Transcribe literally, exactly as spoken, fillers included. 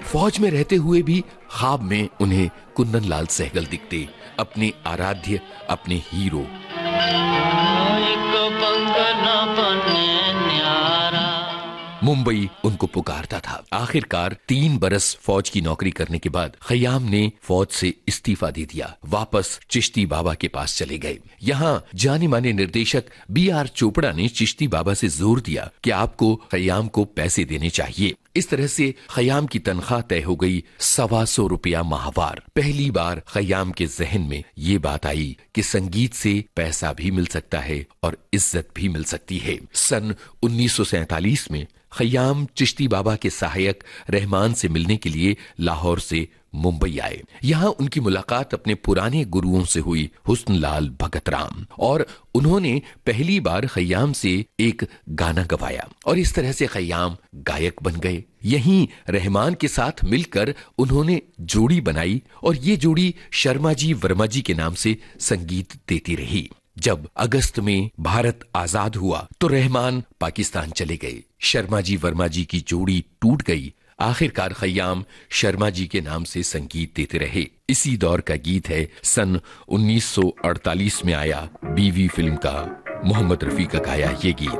फौज में रहते हुए भी ख्वाब में उन्हें कुंदन लाल सहगल दिखते, अपने आराध्य, अपने हीरो। मुंबई उनको पुकारता था। आखिरकार तीन बरस फौज की नौकरी करने के बाद खयाम ने फौज से इस्तीफा दे दिया, वापस चिश्ती बाबा के पास चले गए। यहाँ जाने माने निर्देशक बी आर चोपड़ा ने चिश्ती बाबा से जोर दिया कि आपको खयाम को पैसे देने चाहिए। इस तरह से खयाम की तनख्वाह तय हो गई सवा सौ रुपया माहवार। पहली बार खयाम के जहन में ये बात आई कि संगीत से पैसा भी मिल सकता है और इज्जत भी मिल सकती है। सन उन्नीस सौ सैतालीस में खयाम चिश्ती बाबा के सहायक रहमान से मिलने के लिए लाहौर से मुंबई आए। यहाँ उनकी मुलाकात अपने पुराने गुरुओं से हुई, हुस्नलाल भगत राम, और उन्होंने पहली बार खयाम से एक गाना गवाया और इस तरह से खयाम गायक बन गए। यहीं रहमान के साथ मिलकर उन्होंने जोड़ी बनाई और ये जोड़ी शर्मा जी वर्मा जी के नाम से संगीत देती रही। जब अगस्त में भारत आजाद हुआ तो रहमान पाकिस्तान चले गए, शर्मा जी वर्मा जी की जोड़ी टूट गई। आखिरकार खयाम शर्मा जी के नाम से संगीत देते रहे। इसी दौर का गीत है सन उन्नीस सौ अड़तालीस में आया बीवी फिल्म का, मोहम्मद रफी का गाया ये गीत।